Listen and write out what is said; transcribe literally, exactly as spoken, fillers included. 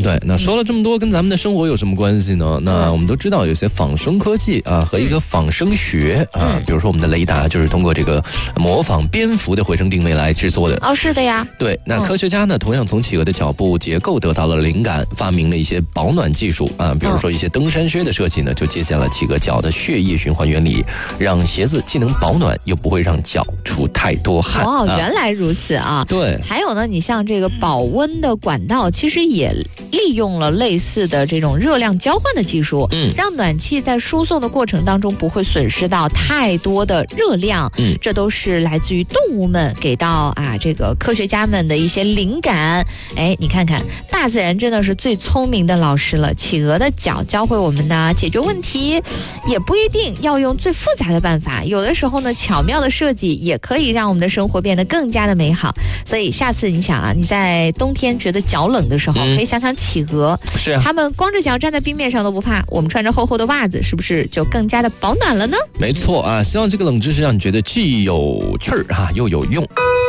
对，那说了这么多，跟咱们的生活有什么关系呢？那我们都知道，有些仿生科技啊和一个仿生学啊，比如说我们的雷达就是通过这个模仿蝙蝠的回声定位来制作的。 哦，是的呀。 对，那科学家呢，同样从企鹅的脚部结构得到了灵感，发明了一些保暖技术啊，比如说一些登山靴的设计呢，就借鉴了企鹅脚的血液循环原理，让鞋子既能保暖，又不会让脚出太多汗。 哦，原来如此啊。 对， 还有呢，你像这个保温的管道，其实也利用了类似的这种热量交换的技术，嗯，让暖气在输送的过程当中不会损失到太多的热量，嗯，这都是来自于动物们给到啊这个科学家们的一些灵感。哎，你看看，大自然真的是最聪明的老师了。企鹅的脚教会我们呢，解决问题也不一定要用最复杂的办法，有的时候呢，巧妙的设计也可以让我们的生活变得更加的美好。所以下次你想啊，你在冬天觉得脚冷的时候，嗯、可以想想企鹅， 是啊， 他们光着脚站在冰面上都不怕，我们穿着厚厚的袜子，是不是就更加的保暖了呢？ 没错啊，希望这个冷知识让你觉得既有趣儿啊，又有用。